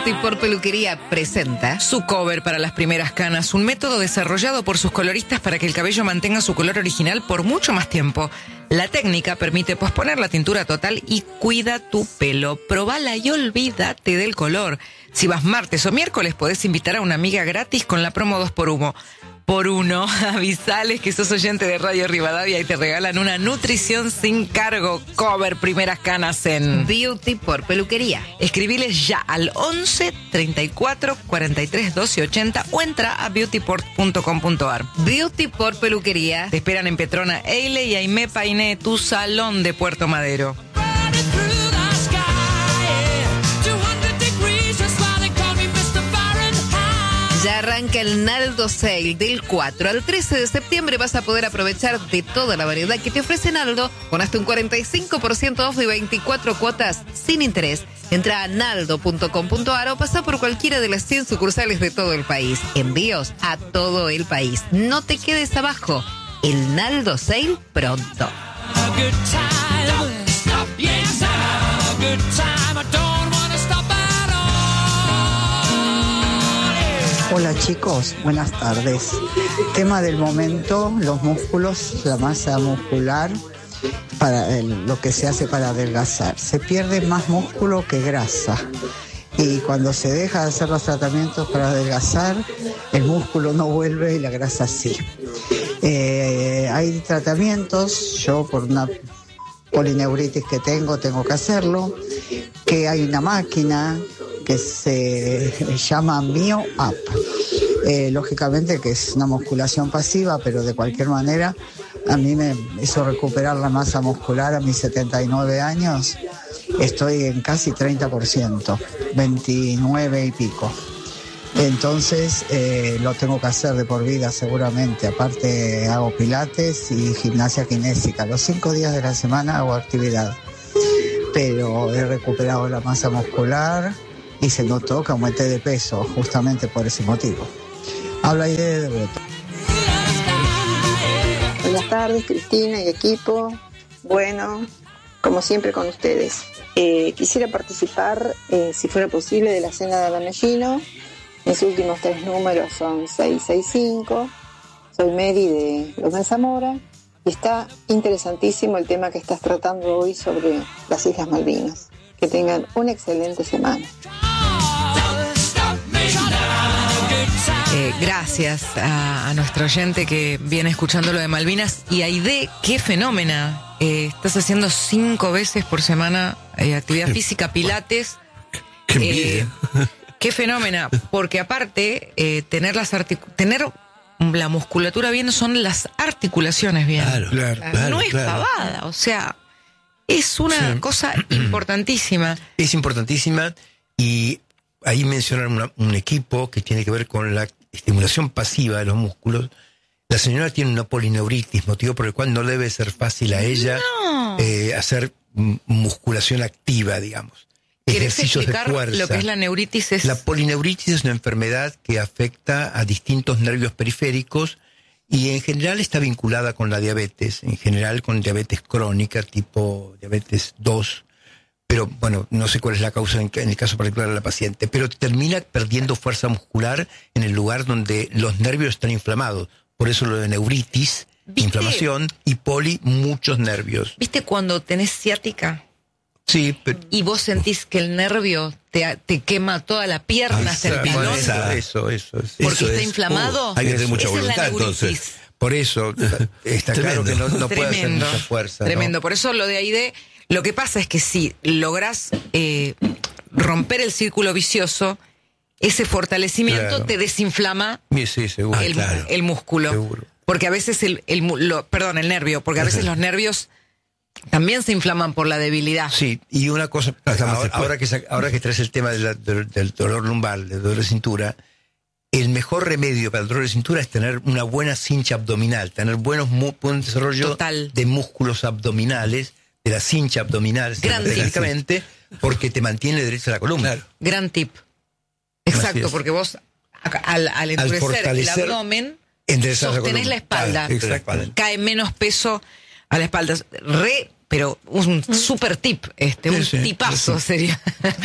Beauty por Peluquería presenta su cover para las primeras canas, un método desarrollado por sus coloristas para que el cabello mantenga su color original por mucho más tiempo. La técnica permite posponer la tintura total y cuida tu pelo. Probala y olvídate del color. Si vas martes o miércoles, podés invitar a una amiga gratis con la promo 2x1. Por uno, avisales que sos oyente de Radio Rivadavia y te regalan una nutrición sin cargo. Cover primeras canas en Beauty por Peluquería. Escribiles ya al 11 34 43 12 80 o entra a beautyport.com.ar. Beauty por Peluquería. Te esperan en Petrona Eile y Aimé Painé, tu salón de Puerto Madero. Ya arranca el Naldo Sale. Del 4 al 13 de septiembre vas a poder aprovechar de toda la variedad que te ofrece Naldo con hasta un 45% off y 24 cuotas sin interés. Entra a naldo.com.ar o pasa por cualquiera de las 100 sucursales de todo el país. Envíos a todo el país. No te quedes abajo. El Naldo Sale pronto. Hola chicos, buenas tardes. Tema del momento, los músculos, la masa muscular, para lo que se hace para adelgazar. Se pierde más músculo que grasa. Y cuando se deja de hacer los tratamientos para adelgazar, el músculo no vuelve y la grasa sí. Hay tratamientos, yo por una polineuritis que tengo que hacerlo, que hay una máquina que se llama Mio Up. Lógicamente que es una musculación pasiva, pero de cualquier manera a mí me hizo recuperar la masa muscular a mis 79 años. Estoy en casi 30%, 29 y pico. Entonces lo tengo que hacer de por vida seguramente. Aparte hago pilates y gimnasia kinésica. Los 5 días de la semana hago actividad. Pero he recuperado la masa muscular y se notó que aumenté de peso justamente por ese motivo. Habla Aide de Devoto. Buenas tardes, Cristina y equipo. Bueno, como siempre con ustedes. Quisiera participar, si fuera posible, de la cena de Alamellino. Mis últimos 3 números son 665. Soy Mary de Los de Zamora. Y está interesantísimo el tema que estás tratando hoy sobre las Islas Malvinas. Que tengan una excelente semana. Gracias a nuestro oyente que viene escuchando lo de Malvinas. Y Aide, qué fenómena. Estás haciendo 5 veces por semana actividad física, pilates. Qué envidia. Qué fenómena. Porque aparte, tener la musculatura bien son las articulaciones bien. Claro, no es pavada. O sea, es una cosa importantísima. Es importantísima y ahí mencionaron un equipo que tiene que ver con la estimulación pasiva de los músculos. La señora tiene una polineuritis, motivo por el cual no debe ser fácil a ella hacer musculación activa, digamos. ¿Quieres Ejercicios de explicar fuerza. lo que es la neuritis? La polineuritis es una enfermedad que afecta a distintos nervios periféricos y en general está vinculada con la diabetes, en general con diabetes crónica, tipo diabetes 2. Pero bueno, no sé cuál es la causa en el caso particular de la paciente, pero termina perdiendo fuerza muscular en el lugar donde los nervios están inflamados. Por eso lo de neuritis, inflamación, y poli, muchos nervios. ¿Viste cuando tenés ciática? Sí, pero... Y vos sentís que el nervio te quema toda la pierna hasta el talón. Eso. Porque está inflamado. Hay que tener mucha Esa es la voluntad, neuritis. entonces. Por eso está claro que no puede hacer mucha fuerza. Tremendo. ¿no? Por eso lo de Aide, lo que pasa es que si lográs romper el círculo vicioso, ese fortalecimiento te desinflama Sí, seguro. el músculo. Seguro. Porque a veces el nervio, porque a veces los nervios también se inflaman por la debilidad. Sí, y una cosa, ahora que traes el tema del dolor lumbar, del dolor de cintura, el mejor remedio para el dolor de cintura es tener una buena cincha abdominal, tener buen desarrollo Total. de músculos abdominales, de la cincha abdominal específicamente, porque te mantiene derecha la columna. Claro. Gran tip. Exacto, porque vos al endurecer el abdomen, sostenés la espalda. Exactamente. Cae menos peso a la espalda. pero un super tip, un tipazo sería.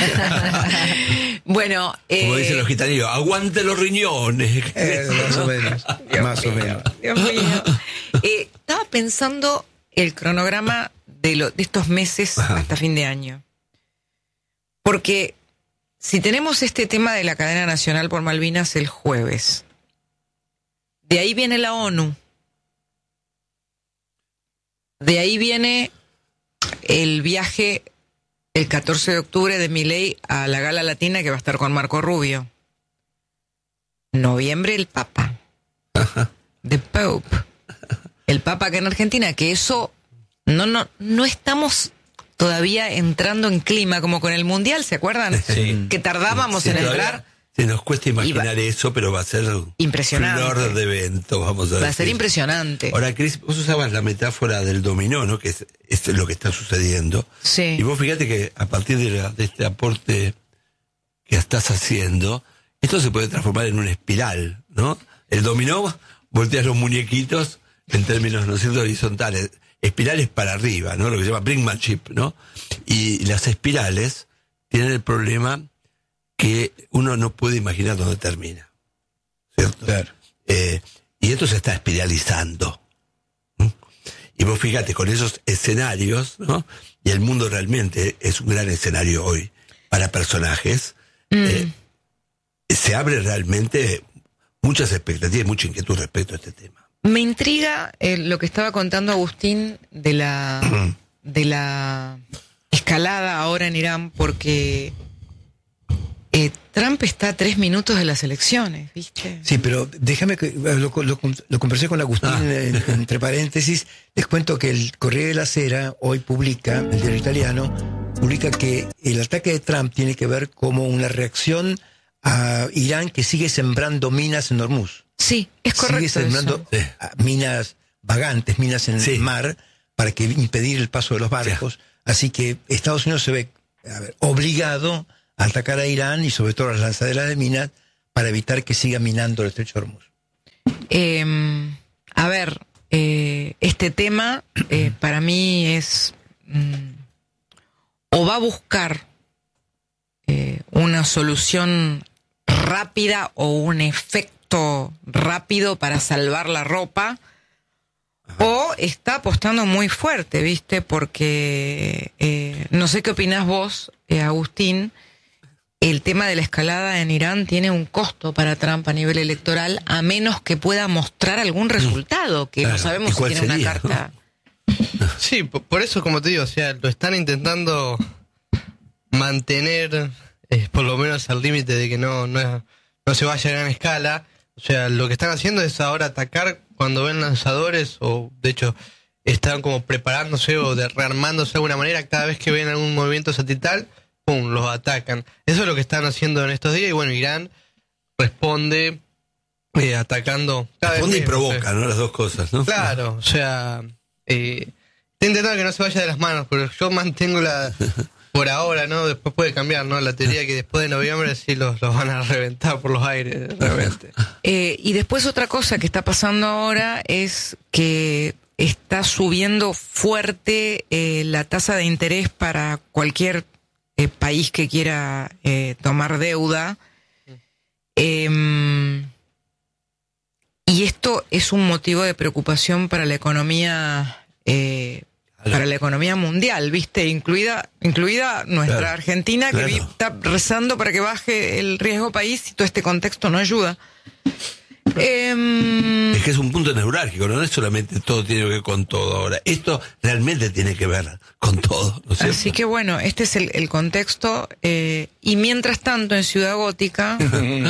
Bueno, como dicen los gitaneros, aguante los riñones. Más o menos. Más o menos. Dios mío. Estaba pensando el cronograma de estos meses hasta fin de año. Porque si tenemos este tema de la cadena nacional por Malvinas el jueves, de ahí viene la ONU. De ahí viene el viaje el 14 de octubre de Milei a la Gala Latina que va a estar con Marco Rubio. Noviembre el Papa. The Pope. El Papa acá en Argentina, que eso no estamos todavía entrando en clima como con el Mundial, ¿se acuerdan? Sí. Que tardábamos en entrar. Se nos cuesta imaginar eso, pero va a ser impresionante. Flor de evento, vamos a decir. Va a ser impresionante. Ahora, Cris, vos usabas la metáfora del dominó, ¿no? Que es lo que está sucediendo. Sí. Y vos fíjate que a partir de este aporte que estás haciendo, esto se puede transformar en una espiral, ¿no? El dominó, volteas los muñequitos en términos, ¿no es cierto?, horizontales. Espirales para arriba, ¿no? Lo que se llama brinkmanship, ¿no? Y las espirales tienen el problema que uno no puede imaginar dónde termina, ¿cierto? Claro. Y esto se está espiralizando. Y vos fíjate, con esos escenarios, ¿no? Y el mundo realmente es un gran escenario hoy para personajes. Se abre realmente muchas expectativas, mucha inquietud respecto a este tema. Me intriga lo que estaba contando Agustín de la escalada ahora en Irán, porque Trump está a 3 minutos de las elecciones, ¿viste? Sí, pero déjame que lo conversé con Agustín entre paréntesis. Les cuento que el Corriere della Sera hoy publica, el diario italiano, publica que el ataque de Trump tiene que ver como una reacción a Irán, que sigue sembrando minas en Hormuz. Sí, es correcto. Sigue sembrando minas vagantes, minas en el mar, para que impedir el paso de los barcos. Sí. Así que Estados Unidos se ve obligado a atacar a Irán y sobre todo a las lanzaderas de minas para evitar que siga minando el estrecho de Hormuz. Este tema para mí es o va a buscar una solución rápida o un efecto rápido para salvar la ropa, o está apostando muy fuerte, ¿viste? Porque no sé qué opinás vos, Agustín. El tema de la escalada en Irán tiene un costo para Trump a nivel electoral, a menos que pueda mostrar algún resultado, que no sabemos si tiene una carta. Sí, por eso, como te digo, o sea, lo están intentando mantener por lo menos al límite de que no se vaya a gran escala. O sea, lo que están haciendo es ahora atacar cuando ven lanzadores, o de hecho están como preparándose o rearmándose de alguna manera. Cada vez que ven algún movimiento satelital, ¡pum!, los atacan. Eso es lo que están haciendo en estos días. Y bueno, Irán responde atacando. Responde y provoca, ¿no? Las dos cosas, ¿no? Claro, o sea, estoy intentando que no se vaya de las manos, pero yo mantengo por ahora, ¿no? Después puede cambiar, ¿no? La teoría que después de noviembre sí los van a reventar por los aires, realmente. Y después otra cosa que está pasando ahora es que está subiendo fuerte la tasa de interés para cualquier país que quiera tomar deuda. Y esto es un motivo de preocupación para la economía mundial, ¿viste? Incluida nuestra Argentina, que está rezando para que baje el riesgo país, y todo este contexto no ayuda. Es que es un punto neurálgico, no es solamente todo tiene que ver con todo ahora. Esto realmente tiene que ver con todo, ¿no es cierto? Así que bueno, este es el contexto. Y mientras tanto, en Ciudad Gótica...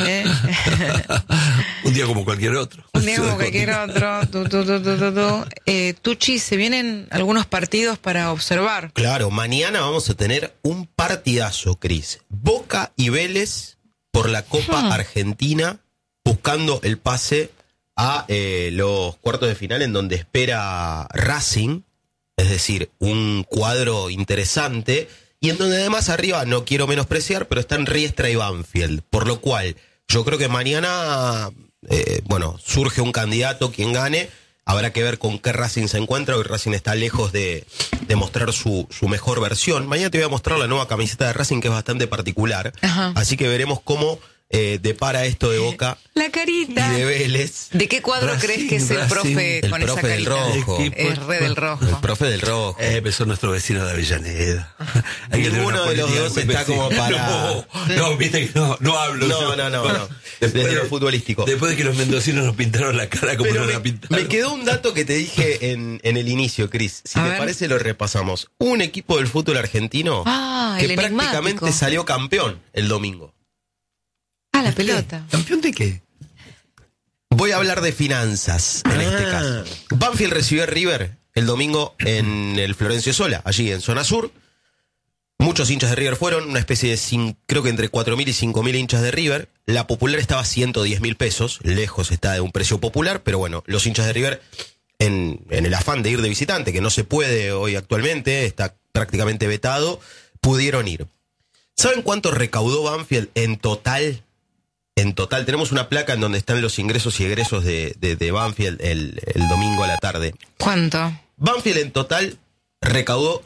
un día como cualquier otro. Un día como cualquier otro. Tucci, se vienen algunos partidos para observar. Claro, mañana vamos a tener un partidazo, Cris. Boca y Vélez por la Copa Argentina, buscando el pase a los cuartos de final, en donde espera Racing, es decir, un cuadro interesante, y en donde además arriba, no quiero menospreciar, pero están Riestra y Banfield, por lo cual yo creo que mañana, surge un candidato, quien gane, Habrá que ver con qué Racing se encuentra. Hoy Racing está lejos de mostrar su mejor versión. Mañana te voy a mostrar la nueva camiseta de Racing, que es bastante particular. Ajá. Así que veremos cómo depara esto de Boca La carita. y de Vélez. ¿De qué cuadro Racing, crees que es el Racing, profe el con profe esa del carita? rojo. Es re del rojo. El profe del rojo. Pero son nuestros vecinos de Avellaneda. Hay que tener Ninguno una de los política dos muy está específica. como para... No, viste que no hablo. No. Desde lo futbolístico. Después de que los mendocinos nos pintaron la cara como Pero nos la pintaron. me quedó un dato que te dije en el inicio, Cris. Si A te ver. parece, lo repasamos. Un equipo del fútbol argentino Ah, que el enigmático. prácticamente salió campeón el domingo. Ah, la pelota. ¿Campeón de qué? Voy a hablar de finanzas en este caso. Banfield recibió a River el domingo en el Florencio Sola, allí en zona sur. Muchos hinchas de River fueron, una especie de, creo que entre 4.000 y 5.000 hinchas de River. La popular estaba a 110.000 pesos, lejos está de un precio popular, pero bueno, los hinchas de River, en el afán de ir de visitante, que no se puede hoy actualmente, está prácticamente vetado, pudieron ir. ¿Saben cuánto recaudó Banfield en total? En total, tenemos una placa en donde están los ingresos y egresos de Banfield el domingo a la tarde. ¿Cuánto? Banfield en total recaudó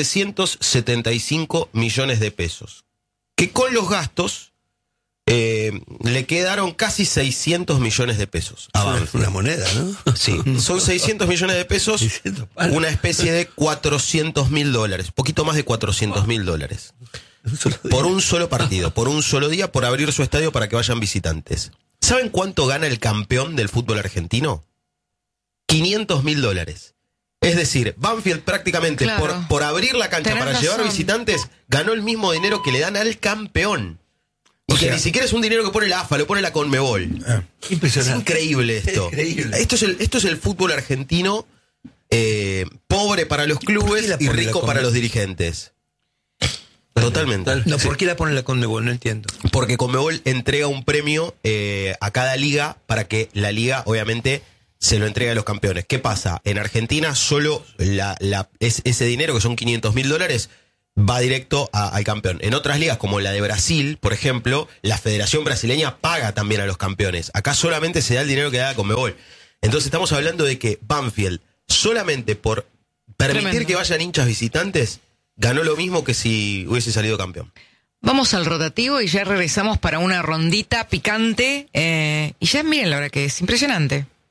775 millones de pesos, que con los gastos le quedaron casi 600 millones de pesos a Es Banfield. una moneda, ¿no? Sí, son 600 millones de pesos, 600 palos. una especie de $400.000, poquito más de $400.000. Por un solo partido, por un solo día, por abrir su estadio para que vayan visitantes. ¿Saben cuánto gana el campeón del fútbol argentino? $500.000. Es decir, Banfield prácticamente Claro. por abrir la cancha Tenés para llevar razón. visitantes, ganó el mismo dinero que le dan al campeón. Y O que sea- ni siquiera es un dinero que pone la AFA, lo pone la Conmebol. Es Impresionante. increíble esto. Increíble. Esto es el fútbol argentino, pobre para los ¿Por qué clubes la y pone la rico para Conmebol? los dirigentes. Totalmente. No, ¿por qué la pone la Conmebol? No entiendo. Porque Conmebol entrega un premio a cada liga para que la liga, obviamente, se lo entregue a los campeones. ¿Qué pasa? En Argentina solo ese dinero, que son $500.000, va directo al campeón. En otras ligas, como la de Brasil, por ejemplo, la Federación Brasileña paga también a los campeones. Acá solamente se da el dinero que da Conmebol. Entonces estamos hablando de que Banfield, solamente por permitir Tremendo. que vayan hinchas visitantes, ganó lo mismo que si hubiese salido campeón. Vamos al rotativo y ya regresamos para una rondita picante. Y ya miren la hora que es impresionante.